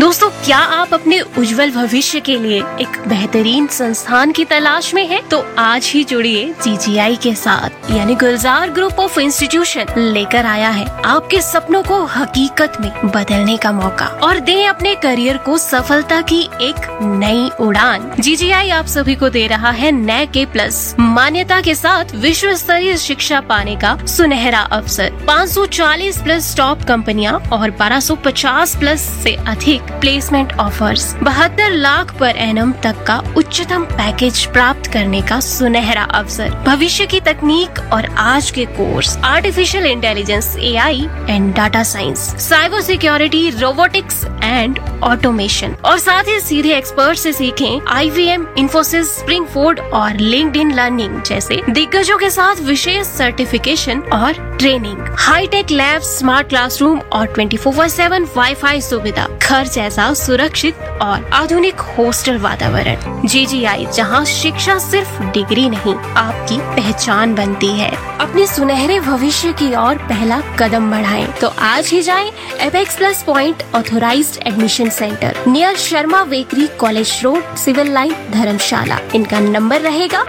दोस्तों, क्या आप अपने उज्जवल भविष्य के लिए एक बेहतरीन संस्थान की तलाश में हैं? तो आज ही जुड़िए GGI के साथ, यानी गुलजार ग्रुप ऑफ इंस्टीट्यूशन लेकर आया है आपके सपनों को हकीकत में बदलने का मौका और दें अपने करियर को सफलता की एक नई उड़ान। GGI आप सभी को दे रहा है NAC A+ मान्यता के साथ विश्व स्तरीय शिक्षा पाने का सुनहरा अवसर। 540 प्लस टॉप कंपनियां और 1250 प्लस से अधिक placement offers, 72 lakh per annum तक का उच्चतम पैकेज प्राप्त करने का सुनहरा अवसर, भविष्य की तकनीक और आज के course artificial intelligence, AI and data science, cyber security, robotics and automation, और साथ ही सीधे एक्सपर्ट से सीखें IBM, इन्फोसिस, स्प्रिंगफोर्ड और लिंक्डइन लर्निंग जैसे दिग्गजों के साथ विशेष सर्टिफिकेशन और training, hi tech lab, smart classroom और 24/7 वाईफाई सुविधा, घर जैसा सुरक्षित और आधुनिक हॉस्टल वातावरण। GGI, जहां शिक्षा सिर्फ डिग्री नहीं आपकी पहचान बनती है। अपने सुनहरे भविष्य की ओर पहला कदम बढ़ाएं तो आज ही जाएं apex plus point authorised admission centre near Sharma bakery, college road, civil line, धर्मशाला। इनका नंबर रहेगा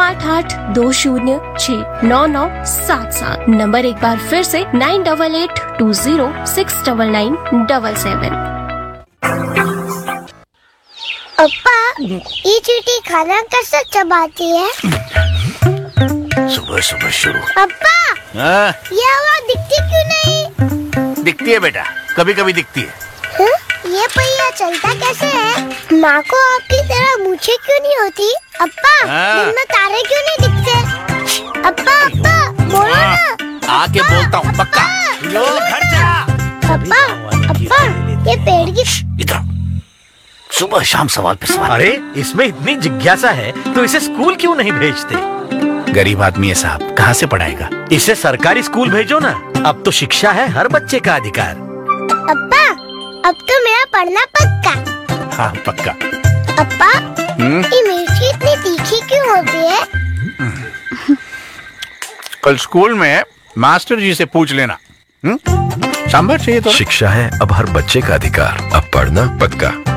9882069977। नंबर एक बार फिर से 9882069977। अप्पा, ये चींटी खाना कैसे चबाती है? सुबह सुबह शुरू। अप्पा, ये आवाज दिखती क्यों नहीं? दिखती है बेटा, कभी कभी दिखती है। ये पहिया चलता कैसे है? माँ को आपकी तरह मूछें क्यों नहीं होती? अप्पा, दिन में तारे क्यों नहीं दिखते? अप्पा, अप्पा, बोलो ना। आके बोलता हूँ पक्का। लो घर जा। अप्पा, अप्पा, ये पेड़ की इधर सुबह शाम सवाल पे सवाल। अरे इसमें इतनी जिज्ञासा है तो इसे स्कूल क्यों नहीं भेजते? गरीब आदमी है साहब, कहाँ से पढ़ाएगा? इसे सरकारी स्कूल भेजो ना। अब तो शिक्षा है हर बच्चे का अधिकार। अप्पा, अब तो मेरा पढ़ना पक्का। हाँ पक्का। अप्पा, ये मिर्ची इतनी तीखी क्यों होती है? कल स्कूल में मास्टर जी से पूछ लेना। सांभर चाहिए तो। शिक्षा है अब हर बच्चे का अधिकार। अब पढ़ना पक्का।